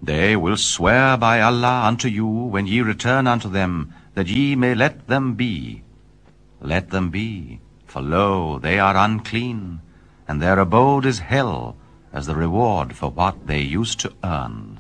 They will swear by Allah unto you when ye return unto them, that ye may let them be. Let them be, for lo, they are unclean, and their abode is hell, as the reward for what they used to earn.